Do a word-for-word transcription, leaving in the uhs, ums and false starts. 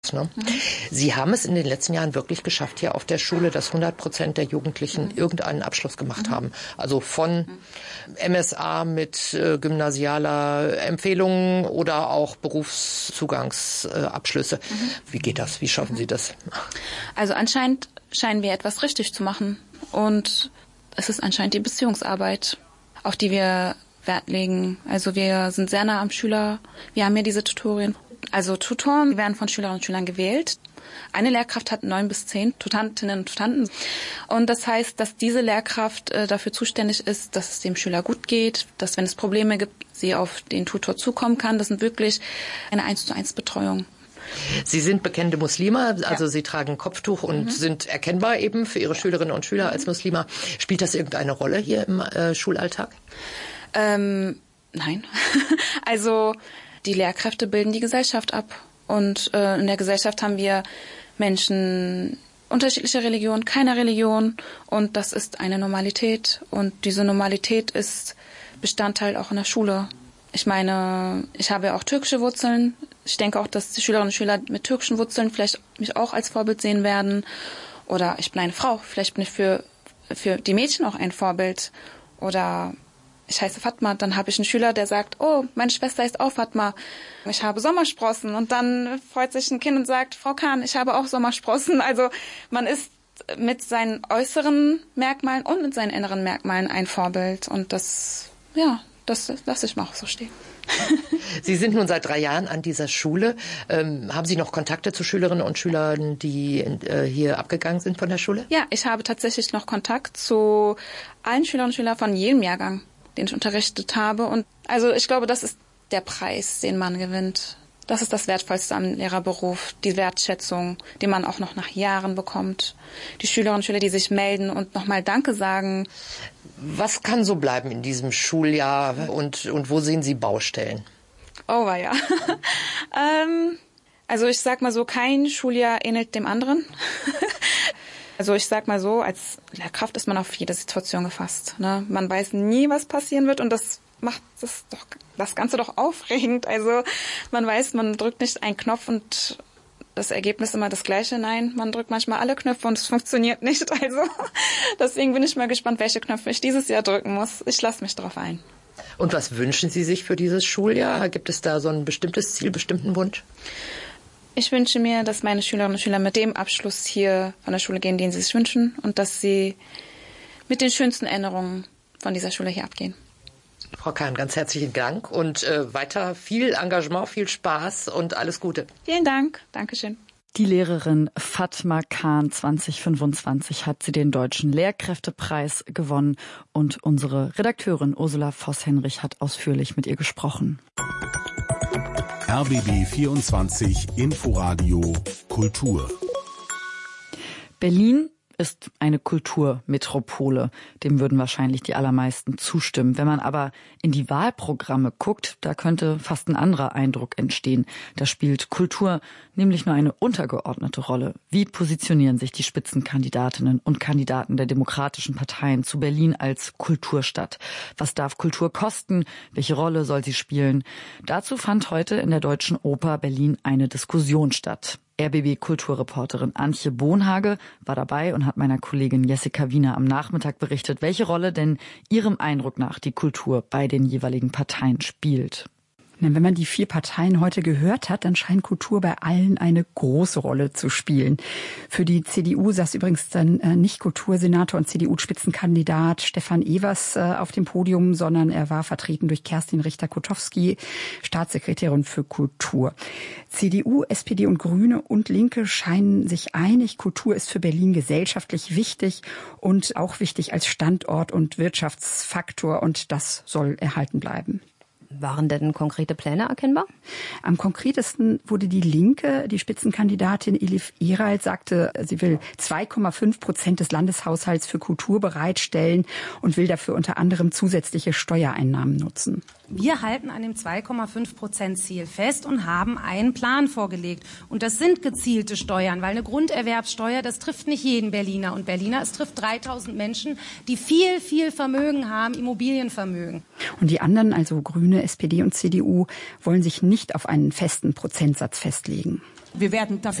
Ne? Mhm. Sie haben es in den letzten Jahren wirklich geschafft hier auf der Schule, dass hundert Prozent der Jugendlichen mhm. irgendeinen Abschluss gemacht mhm. haben. Also von mhm. M S A mit äh, gymnasialer Empfehlung oder auch Berufszugangsabschlüsse. Äh, mhm. Wie geht das? Wie schaffen mhm. Sie das? Also anscheinend scheinen wir etwas richtig zu machen. Und es ist anscheinend die Beziehungsarbeit, auf die wir Wert legen. Also wir sind sehr nah am Schüler. Wir haben ja diese Tutorien. Also Tutoren werden von Schülerinnen und Schülern gewählt. Eine Lehrkraft hat neun bis zehn Tutantinnen und Tutanten. Und das heißt, dass diese Lehrkraft äh, dafür zuständig ist, dass es dem Schüler gut geht, dass, wenn es Probleme gibt, sie auf den Tutor zukommen kann. Das sind wirklich eine eins zu eins Betreuung. Sie sind bekennende Muslime, also ja. Sie tragen Kopftuch und mhm. sind erkennbar eben für Ihre Schülerinnen und Schüler als Muslime. Spielt das irgendeine Rolle hier im äh, Schulalltag? Ähm, nein. Also die Lehrkräfte bilden die Gesellschaft ab. Und äh, in der Gesellschaft haben wir Menschen unterschiedlicher Religion, keiner Religion. Und das ist eine Normalität. Und diese Normalität ist Bestandteil auch in der Schule. Ich meine, ich habe ja auch türkische Wurzeln. Ich denke auch, dass die Schülerinnen und Schüler mit türkischen Wurzeln vielleicht mich auch als Vorbild sehen werden. Oder ich bin eine Frau. Vielleicht bin ich für, für die Mädchen auch ein Vorbild. Oder ich heiße Fatma, dann habe ich einen Schüler, der sagt, oh, meine Schwester ist auch Fatma. Ich habe Sommersprossen. Und dann freut sich ein Kind und sagt, Frau Kahn, ich habe auch Sommersprossen. Also man ist mit seinen äußeren Merkmalen und mit seinen inneren Merkmalen ein Vorbild. Und das, ja, das lasse ich mal auch so stehen. Sie sind nun seit drei Jahren an dieser Schule. Ähm, haben Sie noch Kontakte zu Schülerinnen und Schülern, die äh, hier abgegangen sind von der Schule? Ja, ich habe tatsächlich noch Kontakt zu allen Schülerinnen und Schülern von jedem Jahrgang, den ich unterrichtet habe. Und also ich glaube, das ist der Preis, den man gewinnt. Das ist das Wertvollste am Lehrerberuf, die Wertschätzung, die man auch noch nach Jahren bekommt. Die Schülerinnen und Schüler, die sich melden und nochmal Danke sagen. Was kann so bleiben in diesem Schuljahr und, und wo sehen Sie Baustellen? Oh, ja. ähm, also ich sag mal so, kein Schuljahr ähnelt dem anderen. Also ich sag mal so, als Lehrkraft ist man auf jede Situation gefasst. Ne? Man weiß nie, was passieren wird und das macht das doch das Ganze doch aufregend. Also man weiß, man drückt nicht einen Knopf und das Ergebnis immer das gleiche. Nein, man drückt manchmal alle Knöpfe und es funktioniert nicht. Also deswegen bin ich mal gespannt, welche Knöpfe ich dieses Jahr drücken muss. Ich lasse mich drauf ein. Und was wünschen Sie sich für dieses Schuljahr? Gibt es da so ein bestimmtes Ziel, bestimmten Wunsch? Ich wünsche mir, dass meine Schülerinnen und Schüler mit dem Abschluss hier von der Schule gehen, den sie sich wünschen und dass sie mit den schönsten Erinnerungen von dieser Schule hier abgehen. Frau Kahn, ganz herzlichen Dank und äh, weiter viel Engagement, viel Spaß und alles Gute. Vielen Dank. Dankeschön. Die Lehrerin Fatma Kahn zwanzig fünfundzwanzig hat sie den Deutschen Lehrkräftepreis gewonnen und unsere Redakteurin Ursula Voss-Henrich hat ausführlich mit ihr gesprochen. R B B vierundzwanzig Inforadio Kultur. Berlin ist eine Kulturmetropole. Dem würden wahrscheinlich die allermeisten zustimmen. Wenn man aber in die Wahlprogramme guckt, da könnte fast ein anderer Eindruck entstehen. Da spielt Kultur nämlich nur eine untergeordnete Rolle. Wie positionieren sich die Spitzenkandidatinnen und Kandidaten der demokratischen Parteien zu Berlin als Kulturstadt? Was darf Kultur kosten? Welche Rolle soll sie spielen? Dazu fand heute in der Deutschen Oper Berlin eine Diskussion statt. R B B-Kulturreporterin Antje Bohnhage war dabei und hat meiner Kollegin Jessica Wiener am Nachmittag berichtet, welche Rolle denn ihrem Eindruck nach die Kultur bei den jeweiligen Parteien spielt. Wenn man die vier Parteien heute gehört hat, dann scheint Kultur bei allen eine große Rolle zu spielen. Für die C D U saß übrigens dann nicht Kultursenator und C D U-Spitzenkandidat Stefan Evers auf dem Podium, sondern er war vertreten durch Kerstin Richter-Kotowski, Staatssekretärin für Kultur. C D U, S P D und Grüne und Linke scheinen sich einig, Kultur ist für Berlin gesellschaftlich wichtig und auch wichtig als Standort und Wirtschaftsfaktor und das soll erhalten bleiben. Waren denn konkrete Pläne erkennbar? Am konkretesten wurde die Linke, die Spitzenkandidatin Elif Eralt, sagte, sie will zwei Komma fünf Prozent des Landeshaushalts für Kultur bereitstellen und will dafür unter anderem zusätzliche Steuereinnahmen nutzen. Wir halten an dem zwei Komma fünf Prozent Ziel fest und haben einen Plan vorgelegt. Und das sind gezielte Steuern, weil eine Grunderwerbssteuer, das trifft nicht jeden Berliner und Berliner. Es trifft dreitausend Menschen, die viel, viel Vermögen haben, Immobilienvermögen. Und die anderen, also Grüne, S P D und C D U, wollen sich nicht auf einen festen Prozentsatz festlegen. Wir werden dafür